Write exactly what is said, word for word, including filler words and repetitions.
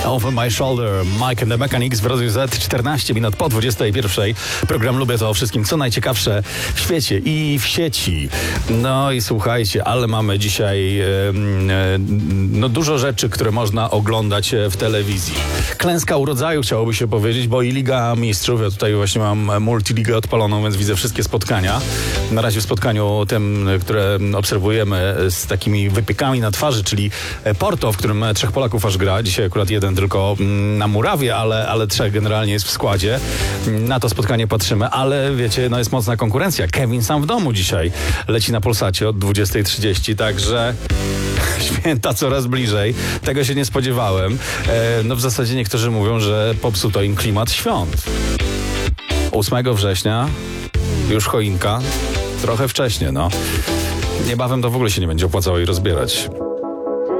Over My Shoulder, Mike and the Mechanics w Radiu Z, czternaście minut po dwudziestej pierwszej. Program Lubię to o wszystkim, co najciekawsze w świecie i w sieci. No i słuchajcie, ale mamy dzisiaj e, e, no dużo rzeczy, które można oglądać w telewizji. Klęska urodzaju, chciałoby się powiedzieć, bo i Liga Mistrzów, ja tutaj właśnie mam multiligę odpaloną, więc widzę wszystkie spotkania. Na razie w spotkaniu tym, które obserwujemy z takimi wypiekami na twarzy, czyli Porto, w którym trzech Polaków aż gra. Dzisiaj akurat jeden tylko na murawie, ale, ale trzech generalnie jest w składzie. Na to spotkanie patrzymy, ale wiecie, no jest mocna konkurencja. Kevin sam w domu dzisiaj leci na Polsacie od dwudziestej trzydzieści, także święta coraz bliżej. Tego się nie spodziewałem. E, no w zasadzie niektórzy mówią, że popsuto im klimat świąt. ósmego września już choinka. Trochę wcześnie, no. Niebawem to w ogóle się nie będzie opłacało jej rozbierać.